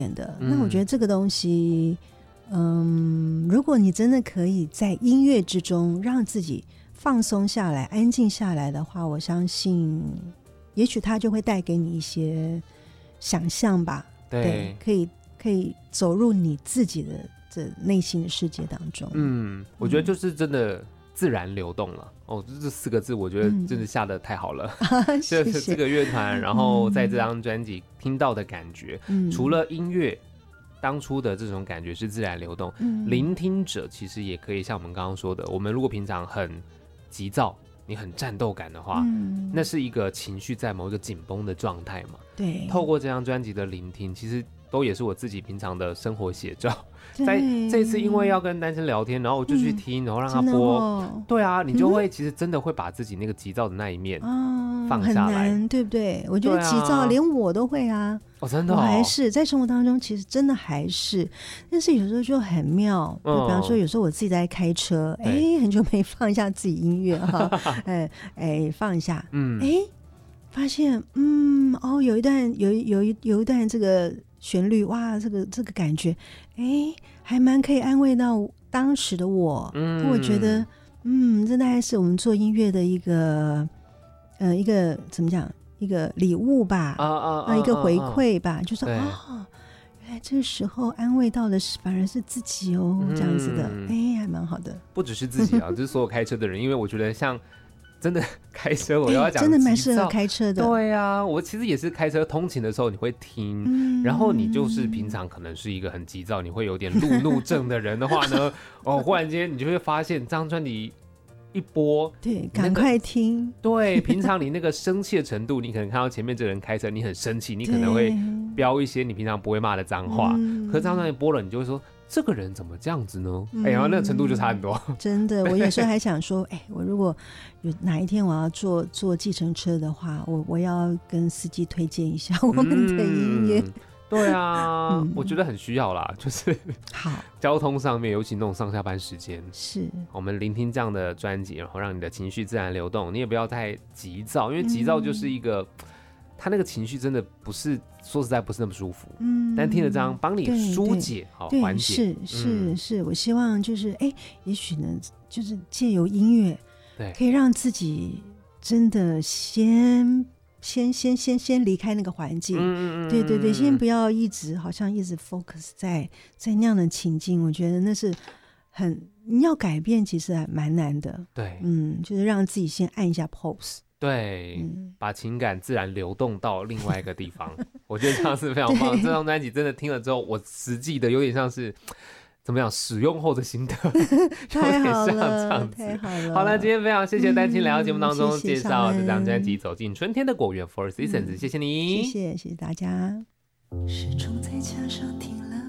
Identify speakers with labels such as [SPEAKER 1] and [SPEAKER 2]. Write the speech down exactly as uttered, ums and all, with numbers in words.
[SPEAKER 1] 的、嗯、那我觉得这个东西嗯，如果你真的可以在音乐之中让自己放松下来安静下来的话，我相信也许它就会带给你一些想象吧。 对, 对，可以可以走入你自己的这内心的世界当中。
[SPEAKER 2] 嗯，我觉得就是真的自然流动了、嗯、哦，这四个字我觉得真的下得太好了、嗯、谢谢这个乐团，然后在这张专辑听到的感觉、嗯、除了音乐当初的这种感觉是自然流动、嗯、聆听者其实也可以像我们刚刚说的，我们如果平常很急躁，你很战斗感的话、嗯、那是一个情绪在某一个紧绷的状态嘛。
[SPEAKER 1] 对，
[SPEAKER 2] 透过这张专辑的聆听，其实都也是我自己平常的生活写照。在这一次因为要跟单身聊天，然后我就去听、嗯、然后让他播、哦、对啊，你就会、嗯、其实真的会把自己那个急躁的那一面放下来、嗯、
[SPEAKER 1] 很难对不对？我觉得急躁、啊、连我都会啊。
[SPEAKER 2] 哦，真的、哦、
[SPEAKER 1] 我还是在生活当中其实真的还是，但是有时候就很妙、嗯、比方说有时候我自己在开车，哎，很久没放一下自己音乐哈，哎哎放一下，嗯，哎发现嗯哦有一段有有一有一段这个旋律，哇，这个这个感觉哎还蛮可以安慰到当时的我。嗯，我觉得嗯这大概是我们做音乐的一个呃一个怎么讲一个礼物吧，啊啊啊一个回馈吧，啊啊就是哦原来这个时候安慰到的是反而是自己哦、嗯、这样子的，哎还蛮好的。
[SPEAKER 2] 不只是自己啊就是所有开车的人因为我觉得像真的开车我要讲、欸、
[SPEAKER 1] 真的蛮适合开车的。
[SPEAKER 2] 对啊，我其实也是开车通勤的时候你会听、嗯、然后你就是平常可能是一个很急躁你会有点路怒症的人的话呢哦，忽然间你就会发现这张专辑一播，
[SPEAKER 1] 对，赶快听。
[SPEAKER 2] 对，平常你那个生气的程度你可能看到前面这个人开车你很生气，你可能会飙一些你平常不会骂的脏话、嗯、可是这张专辑播了你就会说这个人怎么这样子呢？哎、嗯，然后那个程度就差很多。
[SPEAKER 1] 真的，我有时候还想说，哎，我如果有哪一天我要坐坐计程车的话，我我要跟司机推荐一下我们的音乐。嗯、
[SPEAKER 2] 对啊、嗯，我觉得很需要啦，就是
[SPEAKER 1] 好
[SPEAKER 2] 交通上面，尤其那种上下班时间，
[SPEAKER 1] 是
[SPEAKER 2] 我们聆听这样的专辑，然后让你的情绪自然流动，你也不要太急躁，因为急躁就是一个。嗯他那个情绪真的不是说实在不是那么舒服，嗯，但听了这样帮你疏解好缓解，
[SPEAKER 1] 是是、嗯、是，我希望就是哎，也许呢就是借由音乐对可以让自己真的先先先先先离开那个环境，嗯嗯对对对，先不要一直好像一直 focus 在在那样的情境，我觉得那是很你要改变其实还蛮难的，
[SPEAKER 2] 对，
[SPEAKER 1] 嗯，就是让自己先按一下 pause。
[SPEAKER 2] 对、嗯，把情感自然流动到另外一个地方我觉得这样是非常棒。这张专辑真的听了之后我实际的有点像是怎么样使用后的心得
[SPEAKER 1] 太好了
[SPEAKER 2] 这样子
[SPEAKER 1] 太好了。
[SPEAKER 2] 好了，今天非常谢谢丹青来到节目当中、嗯、介绍这张专辑《走进春天的果园 Four Seasons、嗯、谢谢你，
[SPEAKER 1] 谢谢谢谢大家。
[SPEAKER 3] 时钟在墙上停了